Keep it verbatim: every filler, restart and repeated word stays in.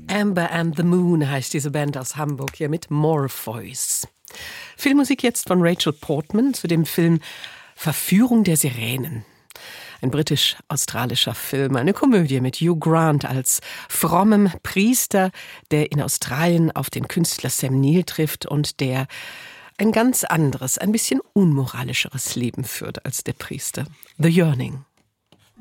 Amber and the Moon heißt diese Band aus Hamburg hier mit Morpheus. Filmmusik jetzt von Rachel Portman zu dem Film Verführung der Sirenen. Ein britisch-australischer Film, eine Komödie mit Hugh Grant als frommem Priester, der in Australien auf den Künstler Sam Neill trifft und der ein ganz anderes, ein bisschen unmoralischeres Leben führt als der Priester. The Yearning.